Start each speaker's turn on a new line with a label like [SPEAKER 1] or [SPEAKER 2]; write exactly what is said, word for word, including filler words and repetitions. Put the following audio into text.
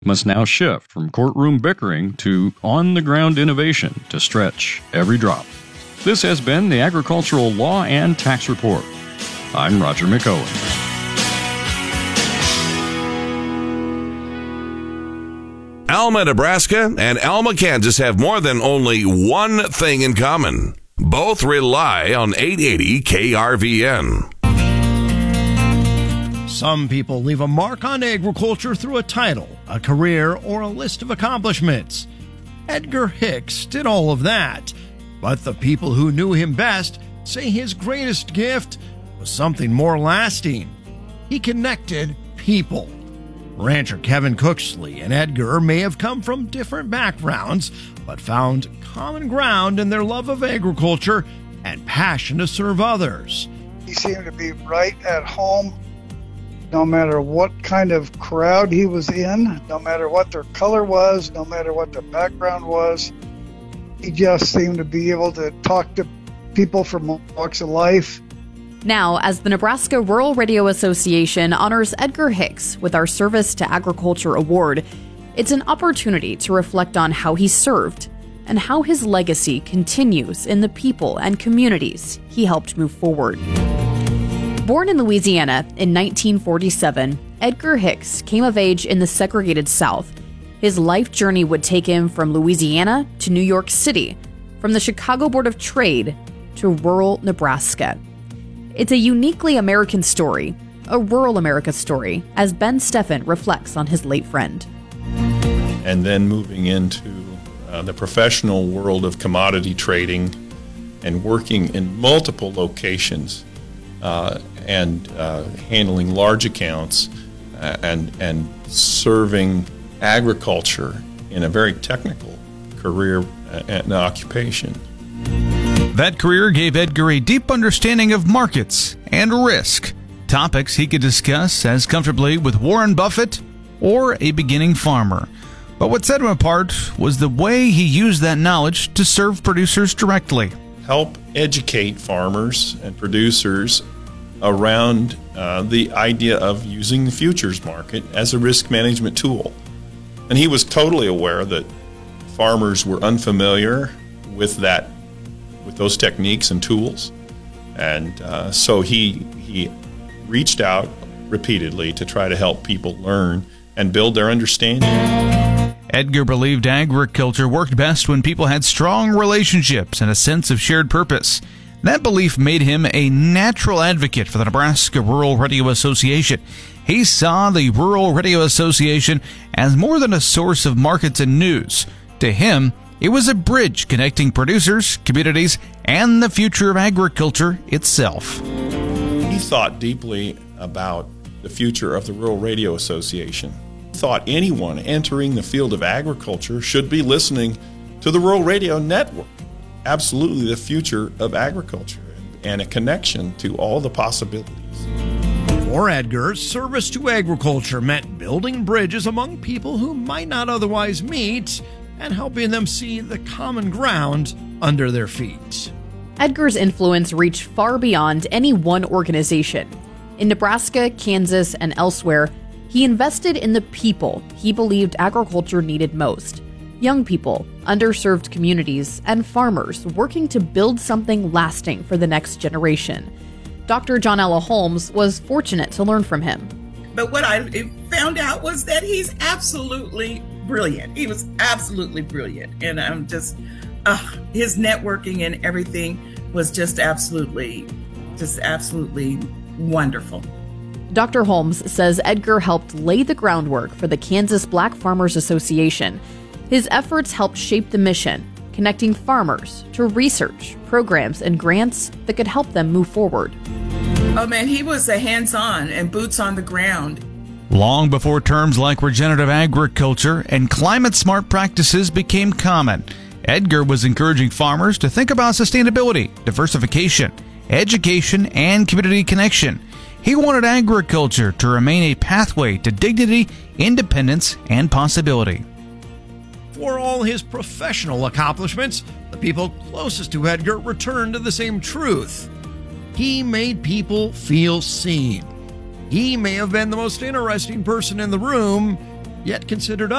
[SPEAKER 1] must now shift from courtroom bickering to on-the-ground innovation to stretch every drop. This has been the Agricultural Law and Tax Report. I'm Roger McOwen.
[SPEAKER 2] Alma, Nebraska and Alma, Kansas have more than only one thing in common. Both rely on eight eighty K R V N.
[SPEAKER 3] Some people leave a mark on agriculture through a title, a career, or a list of accomplishments. Edgar Hicks did all of that, but the people who knew him best say his greatest gift was something more lasting. He connected people. Rancher Kevin Cooksley and Edgar may have come from different backgrounds, but found common ground in their love of agriculture and passion to serve others.
[SPEAKER 4] He seemed to be right at home, no matter what kind of crowd he was in, no matter what their color was, no matter what their background was. He just seemed to be able to talk to people from all walks of life.
[SPEAKER 5] Now, as the Nebraska Rural Radio Association honors Edgar Hicks with our Service to Agriculture Award, it's an opportunity to reflect on how he served and how his legacy continues in the people and communities he helped move forward. Born in Louisiana in nineteen forty-seven, Edgar Hicks came of age in the segregated South. His life journey would take him from Louisiana to New York City, from the Chicago Board of Trade to rural Nebraska. It's a uniquely American story, a rural America story, as Ben Steffen reflects on his late friend.
[SPEAKER 6] And then moving into uh, the professional world of commodity trading and working in multiple locations uh, and uh, handling large accounts uh, and, and serving agriculture in a very technical career and occupation.
[SPEAKER 7] That career gave Edgar a deep understanding of markets and risk, topics he could discuss as comfortably with Warren Buffett or a beginning farmer. But what set him apart was the way he used that knowledge to serve producers directly.
[SPEAKER 6] Help educate farmers and producers around uh, the idea of using the futures market as a risk management tool. And he was totally aware that farmers were unfamiliar with that, with those techniques and tools. And uh, so he he reached out repeatedly to try to help people learn and build their understanding.
[SPEAKER 7] Edgar believed agriculture worked best when people had strong relationships and a sense of shared purpose. That belief made him a natural advocate for the Nebraska Rural Radio Association. He saw the Rural Radio Association as more than a source of markets and news. To him, it was a bridge connecting producers, communities, and the future of agriculture itself.
[SPEAKER 6] He thought deeply about the future of the Rural Radio Association. He thought anyone entering the field of agriculture should be listening to the Rural Radio Network. Absolutely the future of agriculture and a connection to all the possibilities.
[SPEAKER 3] For Edgar, service to agriculture meant building bridges among people who might not otherwise meet and helping them see the common ground under their feet.
[SPEAKER 5] Edgar's influence reached far beyond any one organization. In Nebraska, Kansas, and elsewhere, he invested in the people he believed agriculture needed most. Young people, underserved communities, and farmers working to build something lasting for the next generation. Doctor Johnella Holmes was fortunate to learn from him.
[SPEAKER 8] But what I found out was that he's absolutely brilliant. He was absolutely brilliant. And I'm just, uh, his networking and everything was just absolutely, just absolutely wonderful.
[SPEAKER 5] Doctor Holmes says Edgar helped lay the groundwork for the Kansas Black Farmers Association. His efforts helped shape the mission, connecting farmers to research, programs, and grants that could help them move forward.
[SPEAKER 8] Oh man, he was a hands-on and boots on the ground.
[SPEAKER 7] Long before terms like regenerative agriculture and climate-smart practices became common, Edgar was encouraging farmers to think about sustainability, diversification, education, and community connection. He wanted agriculture to remain a pathway to dignity, independence, and possibility.
[SPEAKER 3] For all his professional accomplishments, the people closest to Edgar returned to the same truth. He made people feel seen. He may have been the most interesting person in the room, yet considered